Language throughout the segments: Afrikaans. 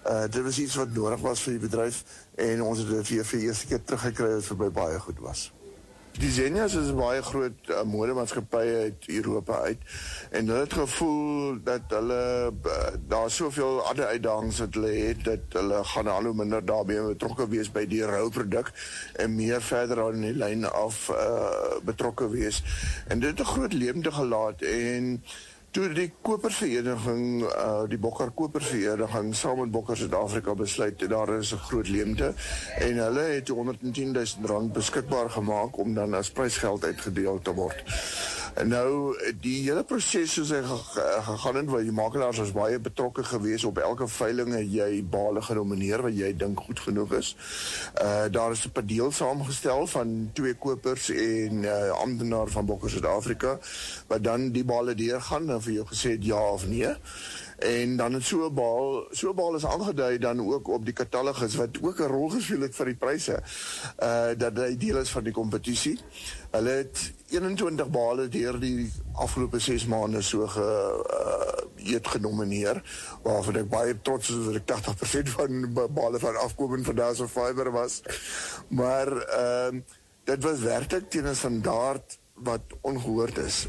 Dit was iets wat nodig was vir die bedryf en ons het dit weer vir die eerste keer teruggekry wat vir my baie goed was. Die Xenia's is 'n baie groot modemaatskappy uit Europa uit en hulle het gevoel dat hulle daar soveel ander uitdagings wat hulle het, dat hulle gaan al hoe minder daarbey betrokke wees by die rouproduk en meer verder aan die lyn af betrokke wees. En dit het 'n groot leemte gelaat en toe die kopervereniging, die Bokker Kopervereniging saam met Bokker Suid-Afrika besluit, daar is 'n groot leemte en hulle het R110,000 beskikbaar gemaak om dan as prysgeld uitgedeel te word. En nou, die hele proses soos hy gegaan het, waar die makelaars was baie betrokke gewees, op elke veiling het jy bale genomineer wat jy dink goed genoeg is. Daar is 'n padeel saamgestel van 2 kopers en amptenaar van Bokker Suid-Afrika, wat dan die bale deurgaan en vir jou gesê het ja of nee. En dan het so 'n baal is aangedui dan ook op die katalogus, wat ook 'n rol gespeel het vir die pryse, dat hy deel is van die kompetisie. Hulle het 21 bale deur die afgelope 6 maande so genomineer, waarvan ek baie trots is dat ek 80% van bale van afkomend van House of Fiber was. Maar dit was werklik teen 'n standaard wat ongehoord is.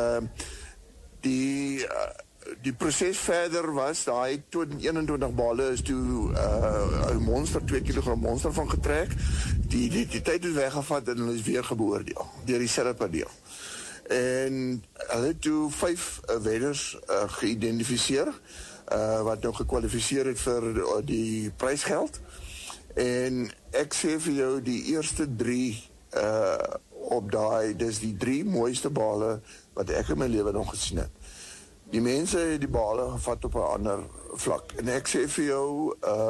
Die proses verder was, daai 21 bale is toe 'n monster, 2 kilogram monster van getrek. Die tyd is weggevat en hulle is weer beoordeel deur dieselfde padeel. En hulle het toe 5 wenners geïdentifiseer, wat nou gekwalifiseer het vir die prysgeld. En ek sê vir jou, die eerste 3 op daai, dis die 3 mooiste bale wat ek in my lewe nog gesien het. Die mense het die bale gevat op 'n ander vlak. En ek sê vir jou,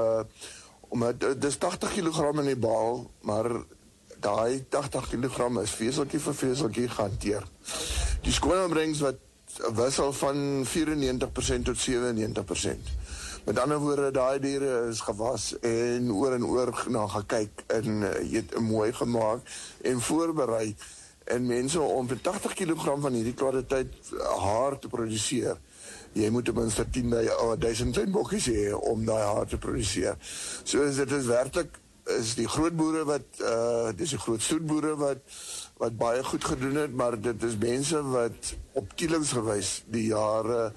omdat dis 80 kg in die bal, maar daai 80 kg is veseltjie vir veseltjie gehanteer. Die skoonmaakbrengs wat wissel van 94% tot 97%. Met ander woorde, daai diere is gewas en oor na gekyk en het mooi gemaak en voorberei. En mense, om vir 80 kg van hierdie kwaliteit haar te produseer, jy moet ten minste 10.000 klein bokkies hê om daai haar te produseer. So dit is werklik, is die groot boere dis die groot stoetboere wat baie goed gedoen het, maar dit is mense wat op kielingsgewys die jare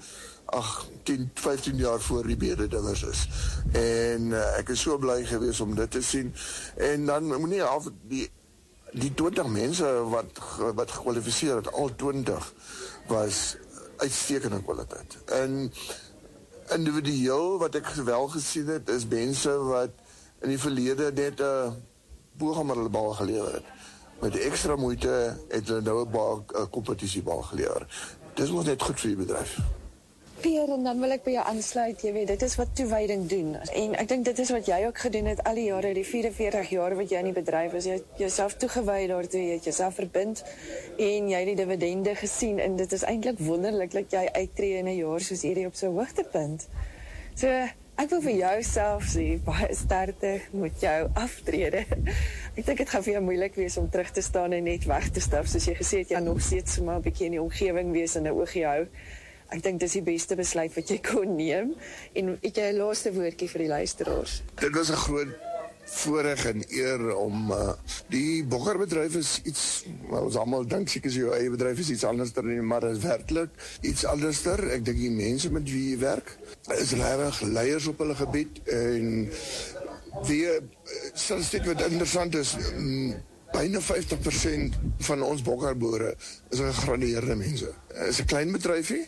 10, 15 jaar voor die mededingers is. En ek is so bly gewees om dit te sien. En dan moet nie af die 20 mense wat gekwalifiseer het, al 20 was uitstekende kwaliteit. En individueel wat ek wel gesien het, is mense wat in die verlede net 'n bogemiddelde bal gelewer het. Met extra moeite het hulle nou 'n kompetisiebal gelewer. Dis mos net goed vir die bedryf. Pierre, en dan wil ek by jou aansluit, jy weet, dit is wat toewyding doen. En ek dink dit is wat jy ook gedoen het al die jare, die 44 jaar wat jy in die bedryf is. Jy het jouself toegewy daartoe, jy het jouself verbind en jy het die dividende gesien en dit is eintlik wonderlik dat jy uittreë in 'n jaar soos hierdie op so 'n hoogtepunt. So, ek wil vir jou self sê, baie sterkte met jou aftrede. Ek dink dit gaan vir jou moeilik wees om terug te staan en net weg te stap, soos jy gesê het, jy nog steeds maar 'n bietjie in die omgewing wees en 'n oogie hou. Ek dink dis die beste besluit wat jy kon neem. En het jy 'n laaste woordjie vir die luisteraars? Dit was 'n groot voorreg en eer om die bokkerbedryf is iets, ons almal dink seker jou eie bedryf is iets anderster, maar dit is werklik iets anderster. Ek dink die mense met wie jy werk is regtig leiers op hulle gebied en die statistiek wat interessant is, byna 50% van ons bokkerboere is gegradueerde mense. Is 'n klein bedryfie,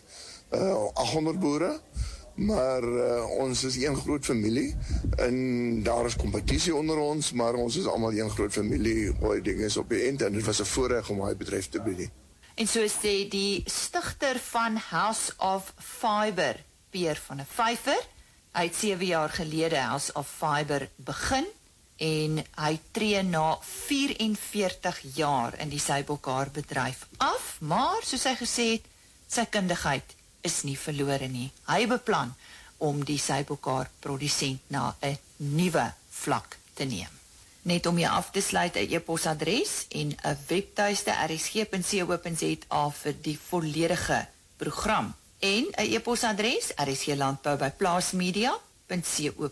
800 boere, maar ons is een groot familie en daar is kompetisie onder ons, maar ons is almal een groot familie. Baie dinge is op die eind en dit was 'n voorreg om my bedryf te bedien. En so sê die stigter van House of Fiber, Pierre van der Vyver, hy het 7 jaar gelede House of Fiber begin en hy tree na 44 jaar in die sybelkaarbedryf af, maar soos hy gesê het, sy kundigheid is nie verlore nie. Hy beplan om die sybelkaarprodusent na 'n nuwe vlak te neem. Net om jy af te sluit 'n e-posadres en 'n webtuiste rsg.co.za vir die volledige program. En 'n e-posadres rsglandbou@plaasmedia.co.za.